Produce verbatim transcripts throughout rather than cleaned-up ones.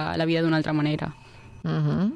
la, la vida d'una altra manera. Uh-huh.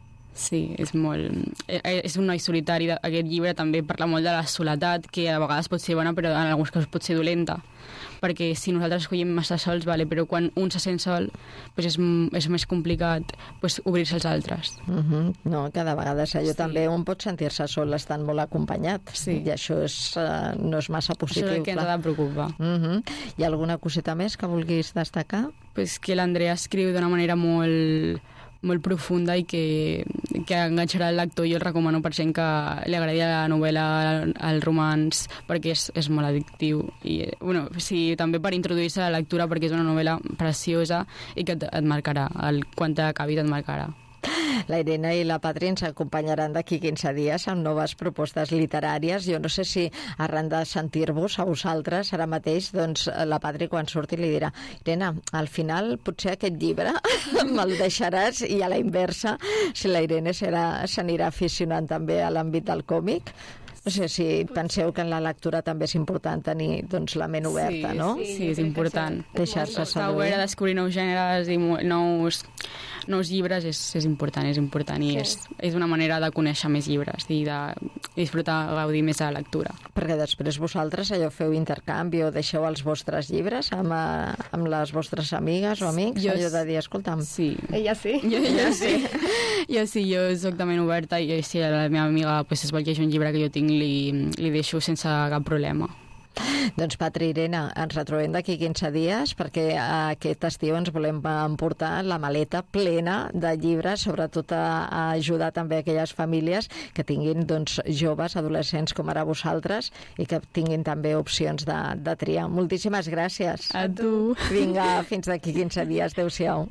Sí, és molt... És un noi solitari. Aquest llibre també parla molt de la soledat, que a vegades pot ser bona, però en alguns casos pot ser dolenta. Perquè si nosaltres escollem massa sols, vale, però quan un se sent sol, pues és, és més complicat pues, obrir-se als altres. Uh-huh. No, cada vegada allò Sí. també un pot sentir-se sol estant molt acompanyat. Sí. I això és, uh, no és massa positiu. Això és el que ens ha de preocupar. Uh-huh. Hi ha alguna coseta més que vulguis destacar? Pues que l'Andrea escriu d'una manera molt, molt profunda i que, que enganxarà el lector. Jo el recomano per gent que li agradi la novel·la, el, el romanç, perquè és, és molt addictiu. I, bueno, sí, també per introduir-se a la lectura, perquè és una novel·la preciosa i que et, et marcarà. El, quan t'acabi et marcarà. La Irene i la Patri ens acompanyaran d'aquí quinze dies amb noves propostes literàries. Jo no sé si arran de sentir-vos a vosaltres ara mateix, doncs la Patri quan surti li dirà: Irene, al final potser aquest llibre me'l deixaràs, i a la inversa, si la Irene s'anirà aficionant també a l'àmbit del còmic. No sé si penseu que en la lectura també és important tenir doncs, la ment oberta, sí, no? Sí, sí, és important. Deixar-se Estar seduir. obert a descobrir nous gèneres i nous, nous llibres és, és important, és important i sí. és, és una manera de conèixer més llibres i de disfrutar, gaudir més de la lectura. Perquè després vosaltres allò feu intercanvi o deixeu els vostres llibres amb, eh, amb les vostres amigues o amics, Jo allò de dir, escolta'm, Sí. Ella sí. Jo, jo sí. Jo sí, jo soc de ment oberta i si la meva amiga pues, es vol llegir un llibre que jo tinc, li, li deixo sense cap problema. doncs Patri, Irene, ens retrobem d'aquí quinze dies perquè aquest estiu ens volem emportar la maleta plena de llibres, sobretot a, a ajudar també aquelles famílies que tinguin doncs, joves, adolescents com ara vosaltres i que tinguin també opcions de, de triar. Moltíssimes gràcies. A tu. Vinga, fins d'aquí quinze dies. Adéu-siau.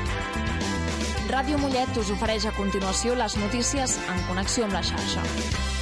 Ràdio Mollet us ofereix a continuació les notícies en connexió amb la xarxa.